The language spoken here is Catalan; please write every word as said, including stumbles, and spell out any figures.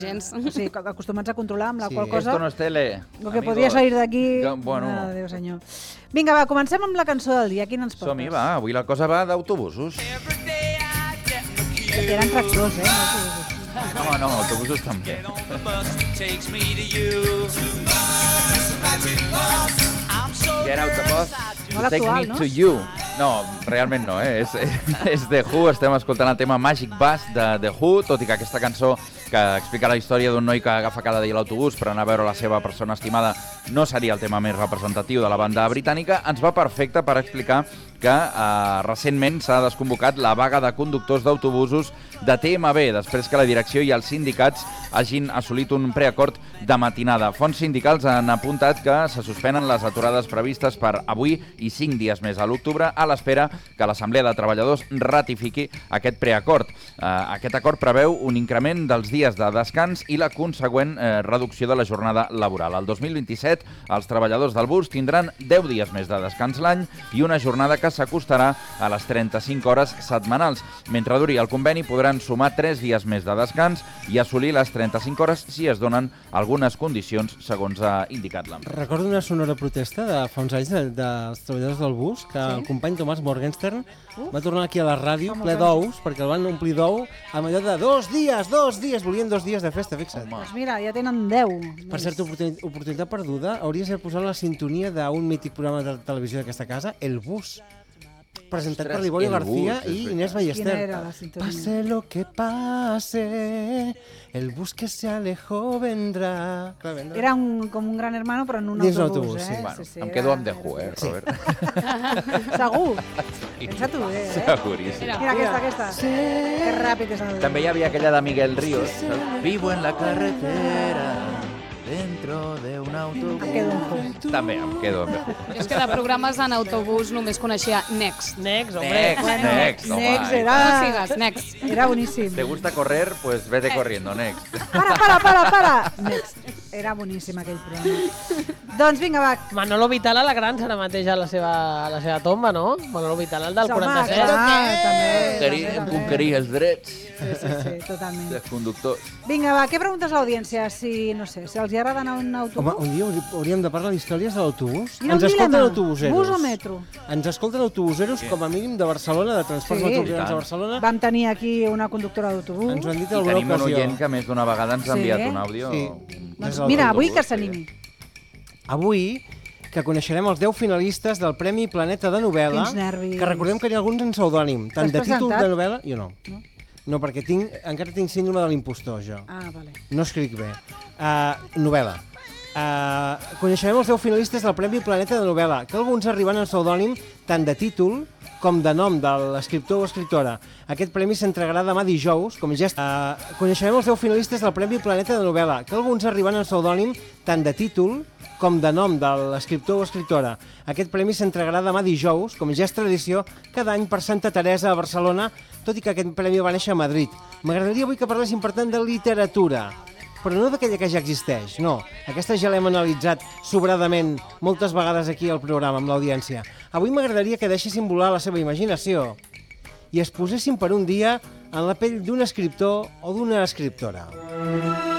gens. O sigui, acostumats a controlar amb la Sí. qual cosa... Esto no es tele. Lo que amigos. podia sair d'aquí... Que- bueno. Mare de Déu, senyor. Vinga, va, comencem amb la cançó del dia. Quina ens portes? Som-hi, va. Avui la cosa va d'autobusos. Que eren tractors, eh? No autobusos. No, no, autobusos també. Get out the bus. Molt Take actual, me no? to you. No, realment no, eh? És, és The Who, estem escoltant el tema Magic Bus de The Who, tot i que aquesta cançó que explica la història d'un noi que agafa cada dia l'autobús per anar a veure la seva persona estimada no seria el tema més representatiu de la banda britànica, ens va perfecte per explicar que eh, recentment s'ha desconvocat la vaga de conductors d'autobusos de T M B, després que la direcció i els sindicats hagin assolit un preacord de matinada. Fonts sindicals han apuntat que se suspenen les aturades previstes per avui i cinc dies més a l'octubre a l'espera que l'Assemblea de Treballadors ratifiqui aquest preacord. Eh, aquest acord preveu un increment dels dies de descans i la consegüent eh, reducció de la jornada laboral. El dos mil vint-i-set els treballadors del bus tindran deu dies més de descans l'any i una jornada que s'acostarà a les trenta-cinc hores setmanals. Mentre duri el conveni podran sumar tres dies més de descans i assolir les trenta-cinc hores si es donen algunes condicions segons ha indicat l'A M P. Recordo una sonora protesta de fa uns anys de, dels treballadors del bus, que sí? El company Tomàs Morgenstern uh. va tornar aquí a la ràdio ple d'ous, perquè el van omplir d'ou amb allò de dos dies, dos dies, volien dos dies de festa, fixa't. Doncs mira, ja tenen deu. Per cert, oportunitat, oportunitat perduda, hauries de posar la sintonia d'un mític programa de televisió d'aquesta casa, El Bus, presentat Ostres, per Liborio El García Bus, és i veritat. Inés Ballester. Quina era la sintonia? Pase lo que pase, el bus que se alejó vendrá. Clar, vendrà. Era un, com un gran hermano, però en un Dins autobús, l'autobús, eh? sí. Bueno, sí, em era- quedo amb The Who, eh, Robert? Segur. Pensa tu bé, eh? Seguríssim. Mira, aquesta, aquesta. Que ràpid és el... També hi havia aquella de Miguel Ríos. Vivo en la carretera, dentro de un autobús. Em quedo amb Who. També em quedo amb The Who. Jo és que de programes en autobús només coneixia Next. Next, hombre. Next, Bueno, next, home. Next i era... No sigues, Next. Era boníssim. ¿Te gusta correr? Pues vete corriendo, next. Para, para, para, para! Next. Era boníssim aquell programa. Doncs vinga, va. Manolo Vital a la gran serà mateix a la seva, a la seva tomba, no? Manolo Vital, el del Home, quaranta-set. clar, també, Conquerir, també, també. conquerir els drets Sí, sí, sí, totalment. dels conductors. Vinga, va, què preguntes a l'audiència? Si, no sé, si els agrada anar a un Home, autobús? un dia haurí- hauríem de parlar d'històries de l'autobús. I el Ens escolten dilema, autobuseros. bus o metro? Ens escolten autobuseros com a mínim de Barcelona, de transports Sí. metropolitans I de tant. Barcelona. Vam tenir aquí una conductora d'autobús. Ens ho han dit I alguna tenim un ocasió. oient que més d'una vegada ens ha Sí. enviat un àudio. Sí. Doncs Des del mira, avui autobús, que s'animi. Avui, que coneixerem els deu finalistes del Premi Planeta de Novel·la, Quins nervis. que recordem que n'hi ha alguns en pseudònim, tant T'has de títol presentat? de novel·la... Jo no. No? No, perquè tinc, encara tinc síndrome de l'impostor, jo. Ah, vale. No escric bé. Uh, novel·la. Uh, coneixerem els deu finalistes del Premi Planeta de Novel·la, que alguns arriben en pseudònim tant de títol com de nom de l'escriptor o escriptora. Aquest premi s'entregarà demà dijous, com ja està. Uh, coneixerem els deu finalistes del Premi Planeta de Novel·la, que alguns arriben en pseudònim tant de títol com de nom de l'escriptor o escriptora. Aquest premi s'entregarà demà dijous, com ja és tradició, cada any per Santa Teresa a Barcelona, tot i que aquest premi va néixer a Madrid. M'agradaria avui que parléssim, per tant, de literatura, però no d'aquella que ja existeix, no. Aquesta ja l'hem analitzat sobradament moltes vegades aquí al programa amb l'audiència. Avui m'agradaria que deixessin volar la seva imaginació i es posessin per un dia en la pell d'un escriptor o d'una escriptora.